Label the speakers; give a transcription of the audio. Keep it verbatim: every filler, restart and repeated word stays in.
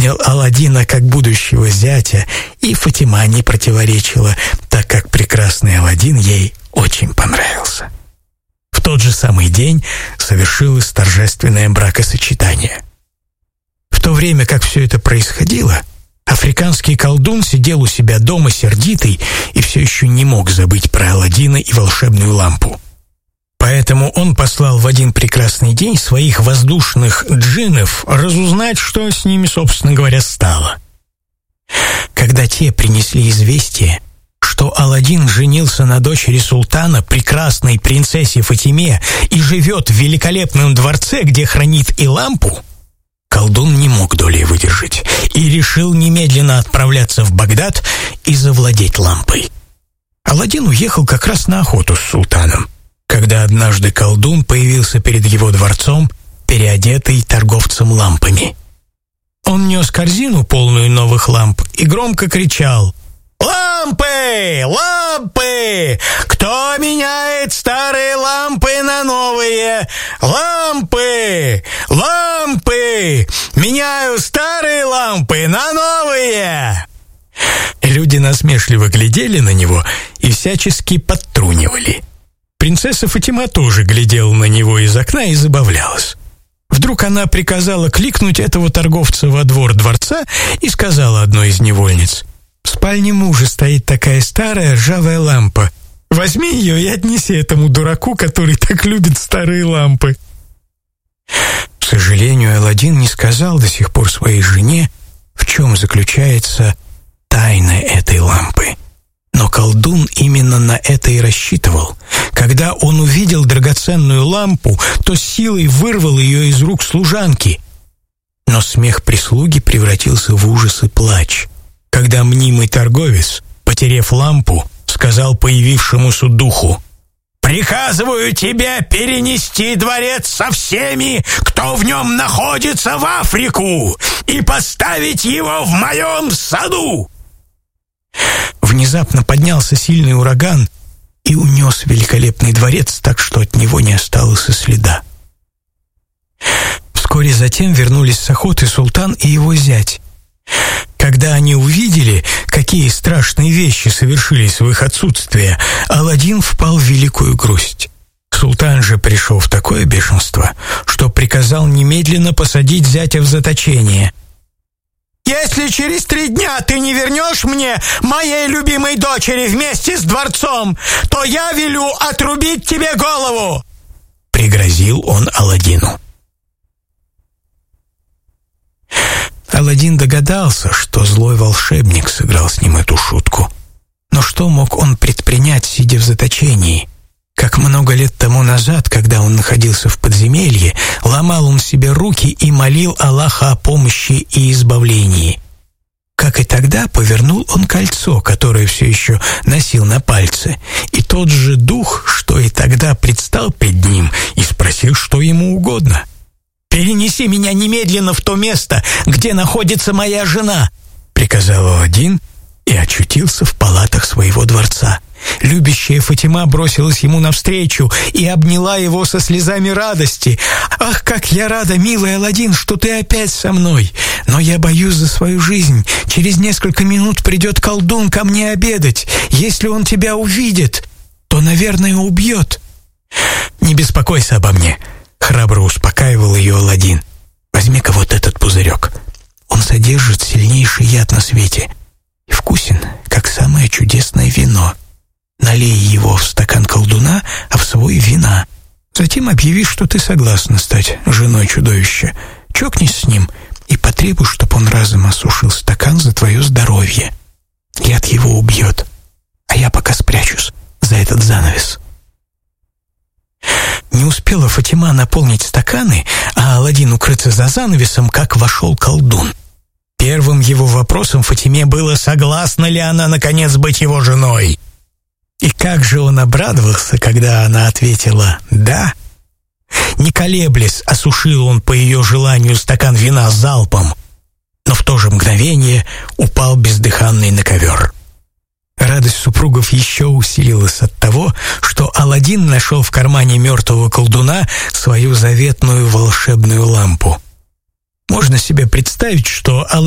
Speaker 1: принял Аладдина как будущего зятя, и Фатима не противоречила, так как прекрасный Аладдин ей очень понравился. В тот же самый день совершилось торжественное бракосочетание. В то время, как все это происходило, африканский колдун сидел у себя дома сердитый и все еще не мог забыть про Аладдина и волшебную лампу. Поэтому он послал в один прекрасный день своих воздушных джиннов разузнать, что с ними, собственно говоря, стало. Когда те принесли известие, что Аладдин женился на дочери султана, прекрасной принцессе Фатиме, и живет в великолепном дворце, где хранит и лампу, колдун не мог долей выдержать и решил немедленно отправляться в Багдад и завладеть лампой. Аладдин уехал как раз на охоту с султаном, когда однажды колдун появился перед его дворцом, переодетый торговцем лампами. Он нес корзину, полную новых ламп, и громко кричал: «Лампы! Лампы! Кто меняет старые лампы на новые? Лампы! Лампы! Меняю старые лампы на новые!» Люди насмешливо глядели на него и всячески подтрунивали. Принцесса Фатима тоже глядела на него из окна и забавлялась. Вдруг она приказала кликнуть этого торговца во двор дворца и сказала одной из невольниц: «В спальне мужа стоит такая старая ржавая лампа. Возьми ее и отнеси этому дураку, который так любит старые лампы». К сожалению, Аладдин не сказал до сих пор своей жене, в чем заключается тайна этой лампы. Но колдун именно на это и рассчитывал. Когда он увидел драгоценную лампу, то с силой вырвал ее из рук служанки. Но смех прислуги превратился в ужас и плач, когда мнимый торговец, потеряв лампу, сказал появившемуся духу: «Приказываю тебе перенести дворец со всеми, кто в нем находится, в Африку, и поставить его в моем саду». Внезапно поднялся сильный ураган и унес великолепный дворец так, что от него не осталось и следа. Вскоре затем вернулись с охоты султан и его зять. Когда они увидели, какие страшные вещи совершились в их отсутствие, Аладдин впал в великую грусть. Султан же пришел в такое бешенство, что приказал немедленно посадить зятя в заточение. «Если через три дня ты не вернешь мне моей любимой дочери вместе с дворцом, то я велю отрубить тебе голову!» — пригрозил он Аладдину. Аладдин догадался, что злой волшебник сыграл с ним эту шутку. Но что мог он предпринять, сидя в заточении? Как много лет тому назад, когда он находился в подземелье, ломал он себе руки и молил Аллаха о помощи и избавлении. Как и тогда, повернул он кольцо, которое все еще носил на пальце, и тот же дух, что и тогда предстал пред ним, и спросил, что ему угодно. «Перенеси меня немедленно в то место, где находится моя жена», — приказал Аладдин и очутился в палатах своего дворца. Любящая Фатима бросилась ему навстречу и обняла его со слезами радости. «Ах, как я рада, милый Аладдин, что ты опять со мной! Но я боюсь за свою жизнь. Через несколько минут придет колдун ко мне обедать. Если он тебя увидит, то, наверное, убьет». «Не беспокойся обо мне», — храбро успокаивал ее Аладдин. «Возьми-ка вот этот пузырек. Он содержит сильнейший яд на свете и вкусен, как самое чудесное вино. Налей его в стакан колдуна, а в свой вина. Затем объяви, что ты согласна стать женой чудовища. Чокнись с ним и потребуй, чтобы он разом осушил стакан за твое здоровье. Яд его убьет, а я пока спрячусь за этот занавес». Не успела Фатима наполнить стаканы, а Аладдин укрыться за занавесом, как вошел колдун. Первым его вопросом Фатиме было, согласна ли она, наконец, быть его женой. И как же он обрадовался, когда она ответила «да». Не колеблясь, осушил он по ее желанию стакан вина залпом, но в то же мгновение упал бездыханный на ковер. Радость супругов еще усилилась от того, что Аладдин нашел в кармане мертвого колдуна свою заветную волшебную лампу. Можно себе представить, что Аладдин